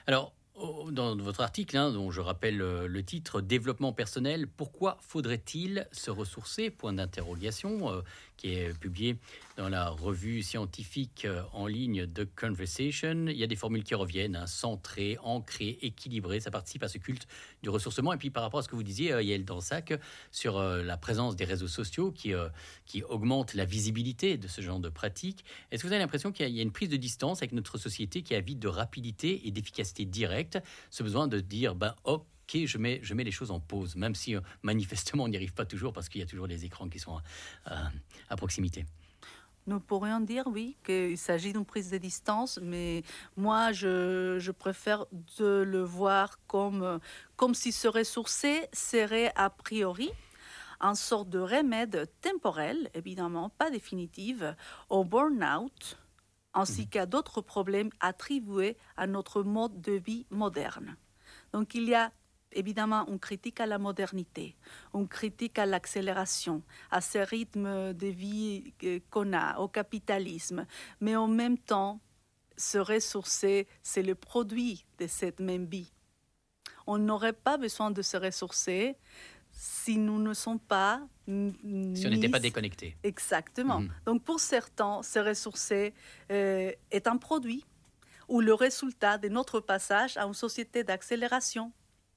Alors, dans votre article, dont je rappelle le titre, Développement personnel, pourquoi faudrait-il se ressourcer Point d'interrogation, qui est publié dans la revue scientifique en ligne The Conversation. Il y a des formules qui reviennent, centré, ancré, équilibré, ça participe à ce culte du ressourcement. Et puis par rapport à ce que vous disiez, Yael Dansac, sur la présence des réseaux sociaux qui augmentent la visibilité de ce genre de pratiques, est-ce que vous avez l'impression qu'il y a une prise de distance avec notre société qui avide de rapidité et d'efficacité directe, ce besoin de dire, ok, je mets les choses en pause, même si manifestement on n'y arrive pas toujours parce qu'il y a toujours les écrans qui sont à proximité. Nous pourrions dire, oui, qu'il s'agit d'une prise de distance, mais moi, je préfère de le voir comme si se ressourcer serait a priori une sorte de remède temporel, évidemment pas définitif, au burn-out, ainsi qu'à d'autres problèmes attribués à notre mode de vie moderne. Donc il y a évidemment une critique à la modernité, une critique à l'accélération, à ce rythme de vie qu'on a, au capitalisme, mais en même temps, se ressourcer, c'est le produit de cette même vie. On n'aurait pas besoin de se ressourcer si nous ne sommes pas si on n'était pas déconnecté. Exactement. Donc pour certains, se ressourcer est un produit ou le résultat de notre passage à une société d'accélération.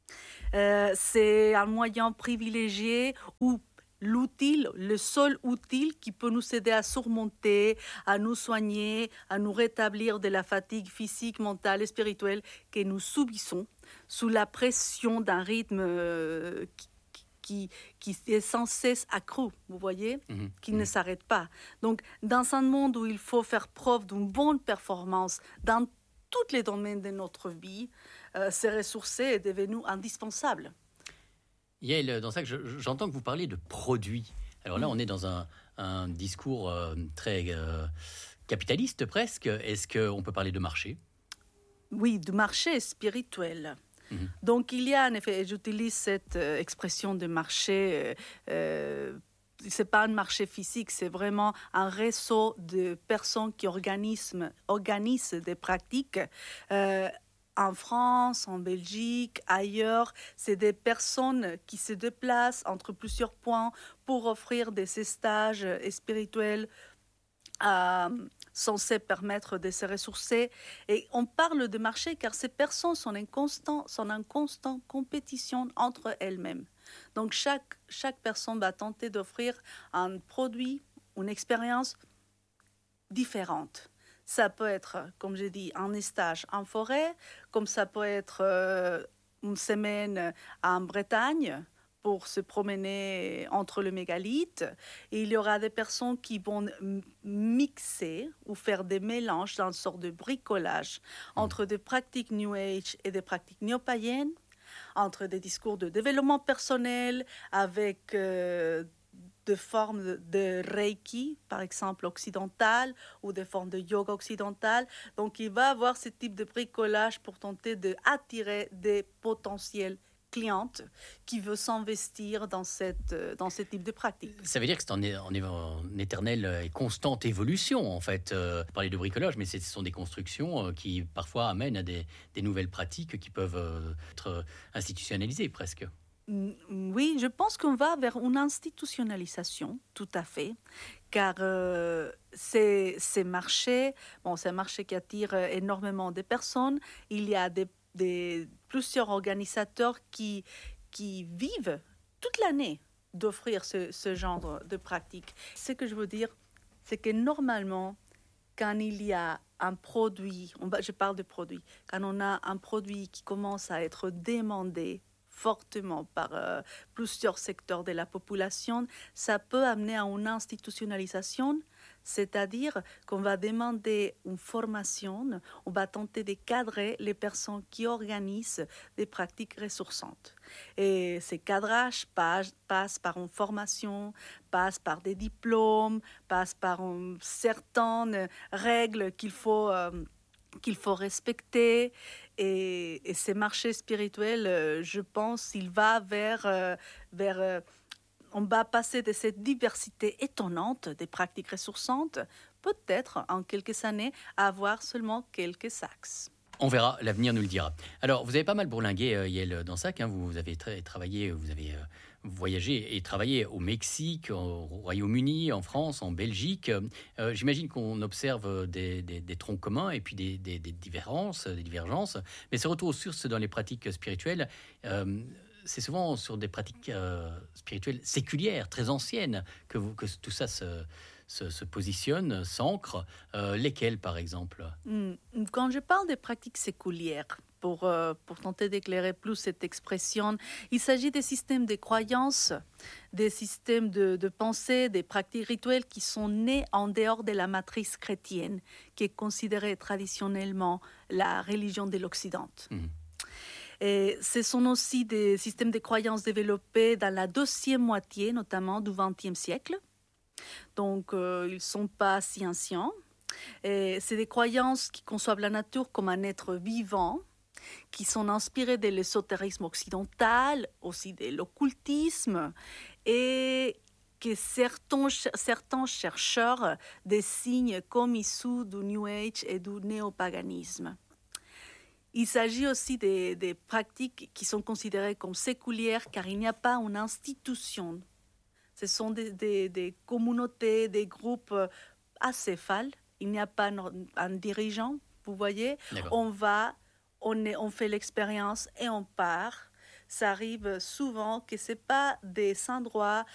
C'est un moyen privilégié ou l'outil, le seul outil qui peut nous aider à surmonter, à nous soigner, à nous rétablir de la fatigue physique, mentale et spirituelle que nous subissons sous la pression d'un rythme qui est sans cesse accru, vous voyez, qui ne s'arrête pas. Donc, dans un monde où il faut faire preuve d'une bonne performance dans tous les domaines de notre vie, se ressourcer est devenu indispensable. Yael, dans ça, j'entends que vous parlez de produits. Alors là, on est dans un discours très capitaliste presque. Est-ce qu'on peut parler de marché ? Oui, du marché spirituel. Donc il y a en effet, j'utilise cette expression de marché, c'est pas un marché physique, c'est vraiment un réseau de personnes qui organisent des pratiques. En France, en Belgique, ailleurs, c'est des personnes qui se déplacent entre plusieurs points pour offrir des stages spirituels censés permettre de se ressourcer. Et on parle de marché car ces personnes sont en constante compétition entre elles-mêmes. Donc chaque personne va tenter d'offrir un produit, une expérience différente. Ça peut être, comme j'ai dit, un stage en forêt, comme ça peut être une semaine en Bretagne, pour se promener entre le mégalithe. Et il y aura des personnes qui vont mixer ou faire des mélanges dans une sorte de bricolage entre des pratiques New Age et des pratiques néo-païennes, entre des discours de développement personnel avec des formes de Reiki, par exemple occidental, ou des formes de yoga occidental. Donc il va y avoir ce type de bricolage pour tenter d'attirer des potentiels cliente qui veut s'investir dans ce type de pratique. Ça veut dire que c'est en éternelle et constante évolution, en fait. Vous parlez de bricolage, mais ce sont des constructions qui parfois amènent à des nouvelles pratiques qui peuvent être institutionnalisées presque. Oui, je pense qu'on va vers une institutionnalisation, tout à fait, car ces marchés, c'est un marché qui attire énormément de personnes. Il y a plusieurs organisateurs qui vivent toute l'année d'offrir ce genre de pratique. Ce que je veux dire, c'est que normalement, quand il y a un produit, je parle de produit, quand on a un produit qui commence à être demandé fortement par plusieurs secteurs de la population, ça peut amener à une institutionnalisation, c'est-à-dire qu'on va demander une formation, on va tenter de cadrer les personnes qui organisent des pratiques ressourçantes. Et ces cadrages passent par une formation, passent par des diplômes, passent par certaines règles qu'il faut respecter. Et ces marchés spirituels, je pense, il va vers on va passer de cette diversité étonnante des pratiques ressourçantes, peut-être en quelques années, à avoir seulement quelques axes. On verra, l'avenir nous le dira. Alors, vous avez pas mal bourlingué, Yael Dansac, hein, vous avez travaillé, vous avez voyagé et travaillé au Mexique, au Royaume-Uni, en France, en Belgique. J'imagine qu'on observe des troncs communs et puis des différences, des divergences, mais ce retour aux sources dans les pratiques spirituelles, c'est souvent sur des pratiques spirituelles séculières, très anciennes, que tout ça se positionne, s'ancre. Lesquelles, par exemple? Quand je parle des pratiques séculières, pour tenter d'éclairer plus cette expression, il s'agit des systèmes de croyances, des systèmes de pensée, des pratiques rituelles qui sont nés en dehors de la matrice chrétienne, qui est considérée traditionnellement la religion de l'Occident. Et ce sont aussi des systèmes de croyances développés dans la deuxième moitié, notamment du XXe siècle. Donc, ils ne sont pas si anciens. Et c'est des croyances qui conçoivent la nature comme un être vivant, qui sont inspirées de l'ésotérisme occidental, aussi de l'occultisme, et que certains chercheurs désignent comme issus du New Age et du néopaganisme. Il s'agit aussi des pratiques qui sont considérées comme séculières car il n'y a pas une institution. Ce sont des communautés, des groupes acéphales. Il n'y a pas un dirigeant, vous voyez. On fait l'expérience et on part. Ça arrive souvent que ce n'est pas des endroits